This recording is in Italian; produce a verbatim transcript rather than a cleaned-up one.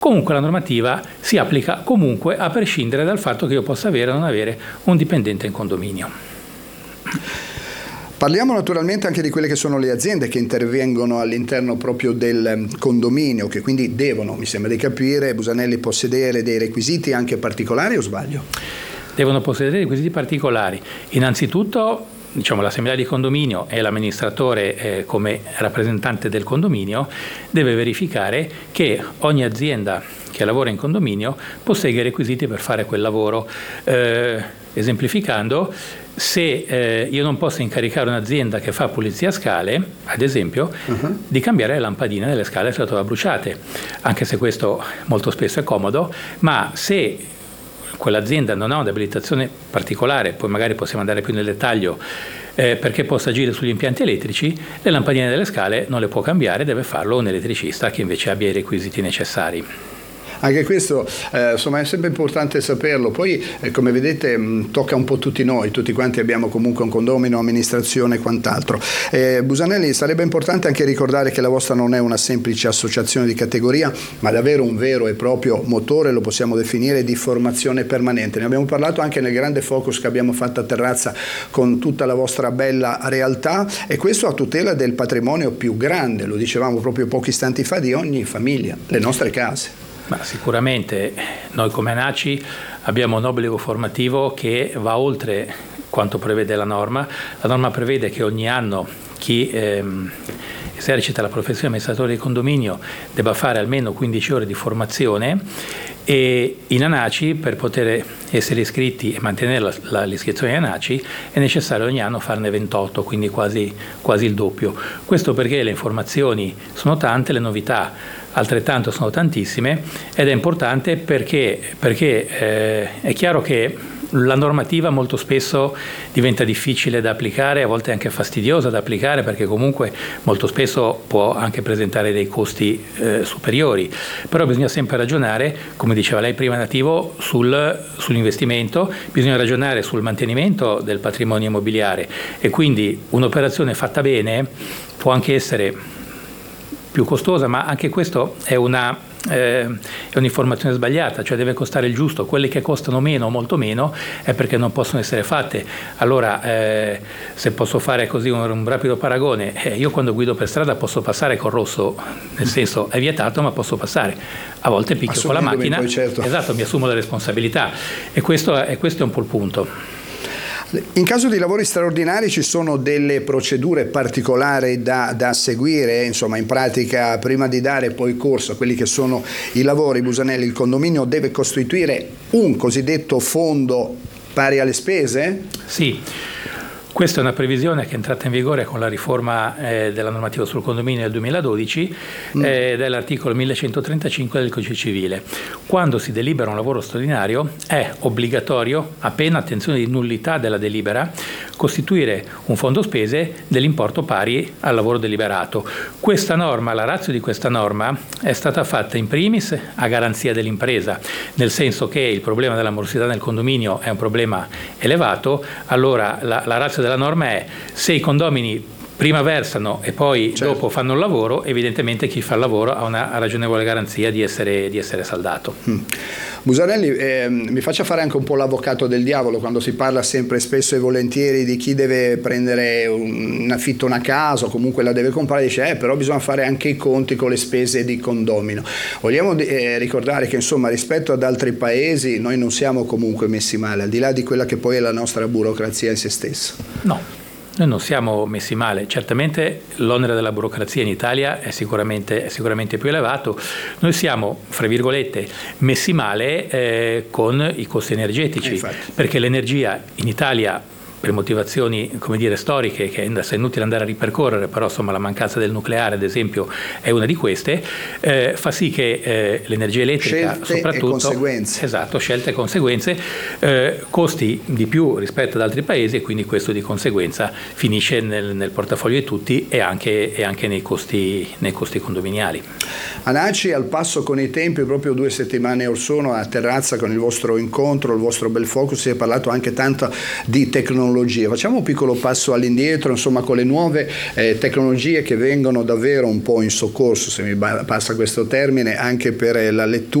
Comunque la normativa si applica comunque a prescindere dal fatto che io possa avere o non avere un dipendente in condominio. Parliamo naturalmente anche di quelle che sono le aziende che intervengono all'interno proprio del condominio, che quindi devono, mi sembra di capire, Busanelli, possedere dei requisiti anche particolari, o sbaglio? Devono possedere dei requisiti particolari. Innanzitutto, diciamo, l'assemblea di condominio e l'amministratore eh, come rappresentante del condominio deve verificare che ogni azienda che lavora in condominio possegga i requisiti per fare quel lavoro. Eh, esemplificando, se eh, io non posso incaricare un'azienda che fa pulizia a scale, ad esempio, uh-huh. di cambiare le lampadine delle scale se le trova bruciate, anche se questo molto spesso è comodo, ma se quell'azienda non ha un'abilitazione particolare, poi magari possiamo andare più nel dettaglio, eh, perché possa agire sugli impianti elettrici, le lampadine delle scale non le può cambiare, deve farlo un elettricista che invece abbia i requisiti necessari. Anche questo eh, insomma è sempre importante saperlo. Poi eh, come vedete mh, tocca un po' tutti noi, tutti quanti abbiamo comunque un condomino, amministrazione e quant'altro. eh, Busanelli, sarebbe importante anche ricordare che la vostra non è una semplice associazione di categoria, ma davvero un vero e proprio motore, lo possiamo definire, di formazione permanente. Ne abbiamo parlato anche nel grande focus che abbiamo fatto a Terrazza con tutta la vostra bella realtà, e questo a tutela del patrimonio più grande, lo dicevamo proprio pochi istanti fa, di ogni famiglia, le nostre case. Ma sicuramente noi come ANACI abbiamo un obbligo formativo che va oltre quanto prevede la norma. La norma prevede che ogni anno chi ehm, esercita la professione di amministratore di condominio debba fare almeno quindici ore di formazione, e in ANACI, per poter essere iscritti e mantenere la, la, l'iscrizione in ANACI, è necessario ogni anno farne ventotto, quindi quasi, quasi il doppio. Questo perché le informazioni sono tante, le novità altrettanto sono tantissime, ed è importante perché, perché eh, è chiaro che la normativa molto spesso diventa difficile da applicare, a volte anche fastidiosa da applicare, perché comunque molto spesso può anche presentare dei costi eh, superiori, però bisogna sempre ragionare, come diceva lei prima Nativo, sul, sull'investimento, bisogna ragionare sul mantenimento del patrimonio immobiliare, e quindi un'operazione fatta bene può anche essere più costosa, ma anche questo è una eh, è un'informazione sbagliata, cioè deve costare il giusto. Quelle che costano meno o molto meno è perché non possono essere fatte. Allora eh, se posso fare così un, un rapido paragone, eh, io quando guido per strada posso passare col rosso, nel senso è vietato, ma posso passare. A volte picchio con la macchina, poi, certo. Esatto, mi assumo la responsabilità, e questo è, e questo è un po' il punto. In caso di lavori straordinari ci sono delle procedure particolari da, da seguire, insomma in pratica prima di dare poi corso a quelli che sono i lavori, Busanelli, il condominio deve costituire un cosiddetto fondo pari alle spese? Sì. Questa è una previsione che è entrata in vigore con la riforma eh, della normativa sul condominio del duemiladodici, mm. eh, dell'articolo millecentotrentacinque del Codice Civile. Quando si delibera un lavoro straordinario è obbligatorio, a pena, attenzione, di nullità della delibera, costituire un fondo spese dell'importo pari al lavoro deliberato. Questa norma, la ratio di questa norma è stata fatta in primis a garanzia dell'impresa, nel senso che il problema della morosità nel condominio è un problema elevato. Allora la, la ratio della norma è: se i condomini prima versano e poi certo. dopo fanno il lavoro, evidentemente chi fa il lavoro ha una ragionevole garanzia di essere, di essere saldato. Mm. Busanelli, eh, mi faccia fare anche un po' l'avvocato del diavolo quando si parla sempre spesso e volentieri di chi deve prendere un, in affitto una casa o comunque la deve comprare, dice eh, però bisogna fare anche i conti con le spese di condomino. Vogliamo eh, ricordare che insomma rispetto ad altri paesi noi non siamo comunque messi male, al di là di quella che poi è la nostra burocrazia in se stessa. No. Noi non siamo messi male, certamente l'onere della burocrazia in Italia è sicuramente, è sicuramente più elevato. Noi siamo, fra virgolette, messi male eh, con i costi energetici, eh, perché l'energia in Italia, per motivazioni, come dire, storiche, che è inutile andare a ripercorrere, però insomma la mancanza del nucleare ad esempio è una di queste, eh, fa sì che eh, l'energia elettrica scelte soprattutto, e conseguenze. Esatto, scelte e conseguenze, eh, costi di più rispetto ad altri paesi, e quindi questo di conseguenza finisce nel, nel portafoglio di tutti e anche, e anche nei costi, nei costi condominiali. ANACI al passo con i tempi, proprio due settimane or sono a Terrazza con il vostro incontro, il vostro bel focus, si è parlato anche tanto di tecnologia tecnologie. Facciamo un piccolo passo all'indietro, insomma, con le nuove eh, tecnologie che vengono davvero un po' in soccorso, se mi passa questo termine, anche per la lettura